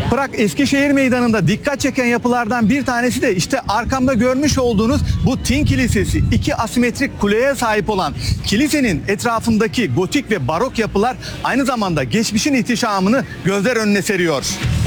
Prag Eskişehir Meydanı'nda dikkat çeken yapılardan bir tanesi de işte arkamda görmüş olduğunuz bu Tin Kilisesi. İki asimetrik kuleye sahip olan kilisenin etrafındaki gotik ve barok yapılar aynı zamanda geçmişin ihtişamını gözler önüne seriyor.